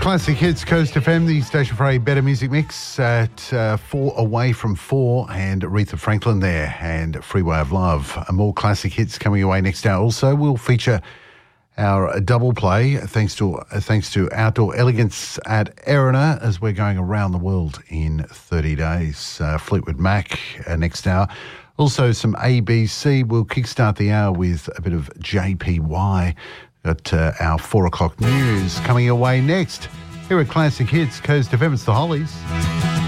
Classic Hits, Coast FM, the station for a better music mix at 4 away from 4, and Aretha Franklin there, and Freeway of Love. More classic hits coming away next hour. Also, we'll feature our double play thanks to Outdoor Elegance at Erina as we're going around the world in 30 days. Fleetwood Mac next hour. Also, some ABC. We'll kickstart the hour with a bit of JPY. Got our 4 o'clock news coming your way next. Here at Classic Hits, Coast FM, it's the Hollies.